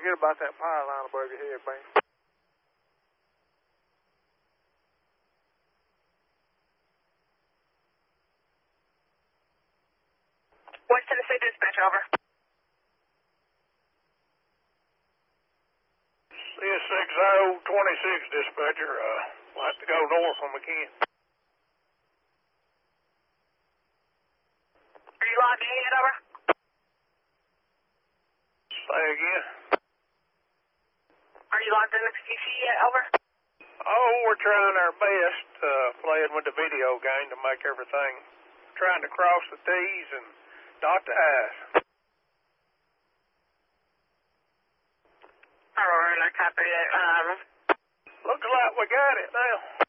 Forget about that power line above your head, man. West Tennessee dispatch, over. CS6026 dispatcher, like to go north when we can. Are you logged in yet, over? Say again. Are you logged in to PC yet, over? Oh, we're trying our best, playing with the video game to make everything, trying to cross the T's and dot the I's. Alright, I copy that. Looks like we got it now.